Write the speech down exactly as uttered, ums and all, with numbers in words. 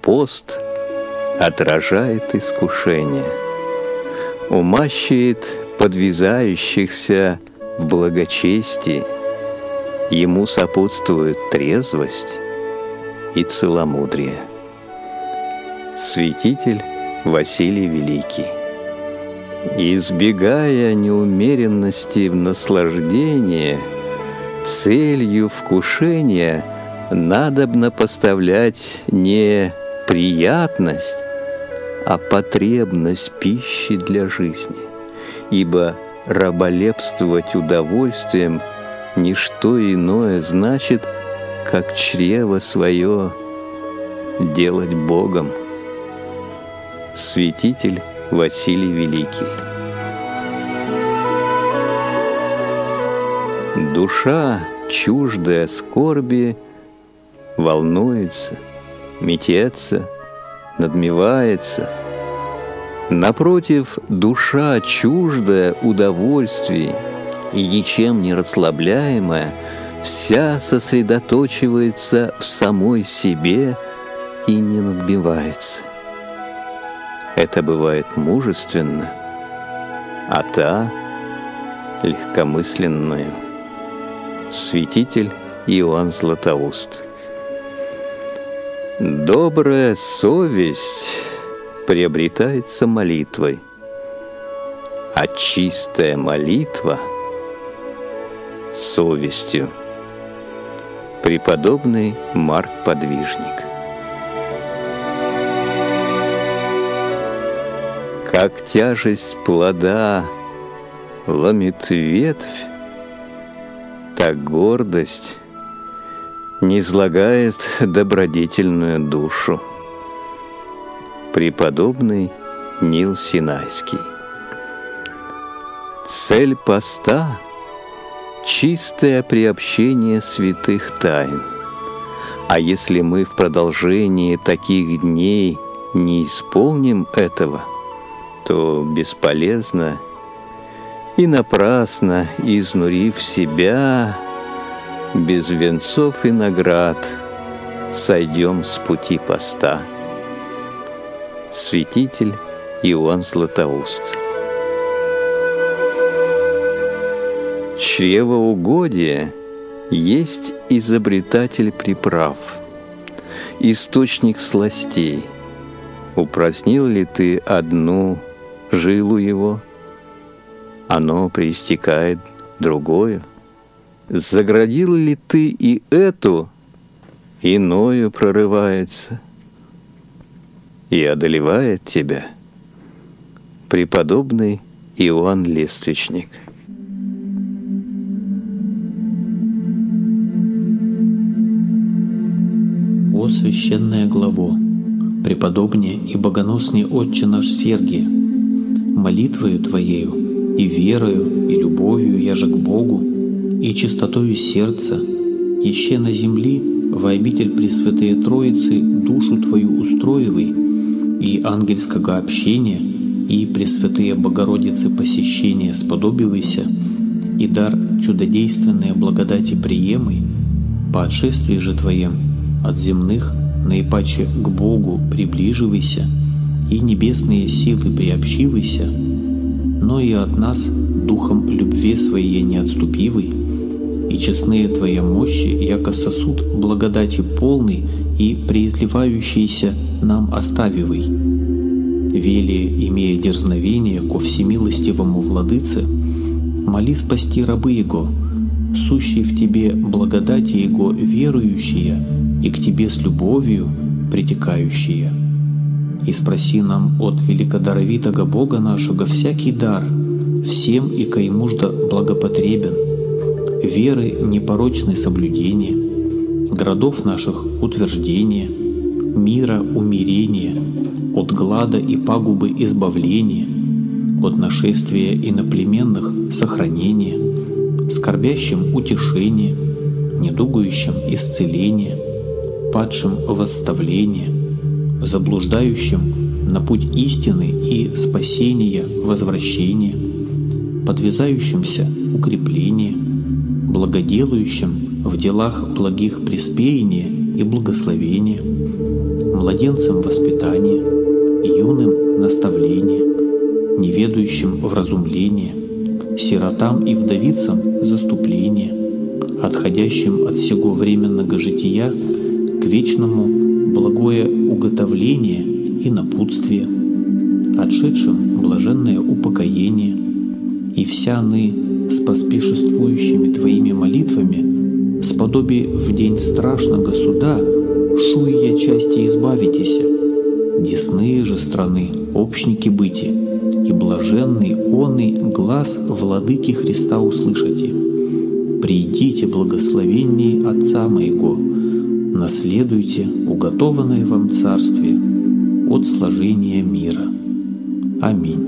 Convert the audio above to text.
пост отражает искушение, умащивает подвязающихся в благочестии, ему сопутствует трезвость и целомудрие. Святитель Василий Великий. Избегая неумеренности в наслаждении, целью вкушения надобно поставлять не приятность, а потребность пищи для жизни, ибо раболепствовать удовольствием не что иное значит, как чрево свое делать Богом. Святитель Василий Великий. Душа, чуждая скорби, волнуется, метется, надмевается. Напротив, душа, чуждая удовольствий и ничем не расслабляемая, вся сосредоточивается в самой себе и не надмевается. Это бывает мужественно, а та — легкомысленную. Святитель Иоанн Златоуст. Добрая совесть приобретается молитвой, а чистая молитва — совестью. Преподобный Марк Подвижник. Как тяжесть плода ломит ветвь, так гордость низлагает добродетельную душу. Преподобный Нил Синайский. Цель поста — чистое приобщение святых тайн. А если мы в продолжении таких дней не исполним этого, то бесполезно и напрасно, изнурив себя, без венцов и наград сойдем с пути поста. Святитель Иоанн Златоуст. Чревоугодие есть изобретатель приправ, источник сластей. Упразднил ли ты одну жилу его, оно преистекает другою. Заградил ли ты и эту, иною прорывается и одолевает тебя. Преподобный Иоанн Лествичник. О священное главо, преподобнее и богоносный отче наш Сергий, молитвою Твоею и верою и любовью я же к Богу, и чистотою сердца, еще на земли во обитель Пресвятые Троицы душу Твою устроивай, и ангельского общения, и Пресвятые Богородицы посещения сподобивайся, и дар чудодейственные благодати приемай, по отшествии же Твоем от земных наипаче к Богу приближивайся, и небесные силы приобщивайся, но и от нас духом любви Своей не отступивай, и честные Твоя мощи, яко сосуд благодати полный и преизливающийся нам оставивай. Вели, имея дерзновение ко всемилостивому Владыце, моли спасти рабы Его, сущие в Тебе благодати Его верующие и к Тебе с любовью притекающие. И спроси нам от великодаровитого Бога нашего всякий дар, всем и каимужда благопотребен, веры непорочное соблюдение, городов наших утверждение, мира умирение, от глада и пагубы избавление, от нашествия иноплеменных сохранение, скорбящим утешение, недугующим исцеление, падшим восставление, заблуждающим на путь истины и спасения возвращение, подвязающимся укрепление, благоделающим в делах благих преспеяние и благословение, младенцам воспитание, юным наставление, неведающим вразумление, сиротам и вдовицам заступление, отходящим от сего временного жития к вечному благое уготовление и напутствие, отшедшим блаженное упокоение, и вся ны с поспешествующими Твоими молитвами, сподоби в день страшного суда, шуя части избавитеся, десные же страны общники быти, и блаженный оный глаз владыки Христа услышите. Придите, благословенней Отца Моего, наследуйте уготованное вам царствие от сложения мира. Аминь.